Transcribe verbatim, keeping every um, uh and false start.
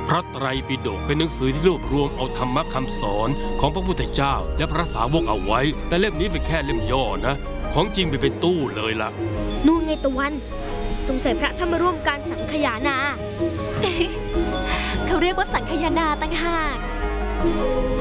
พระไตรปิฎกเป็นหนังสือที่รวบรวมเอาธรรมะคำสอนของพระพุทธเจ้าและพระสาวกเอาไว้แต่เล่มนี้เป็นแค่เล่มย่อนะของจริงไปเป็นตู้เลยล่ะนู่นไงตะวันสงสัยพระท่านมาร่วมการสังคายนาเขาเรียกว่าสังคายนาต่างหาก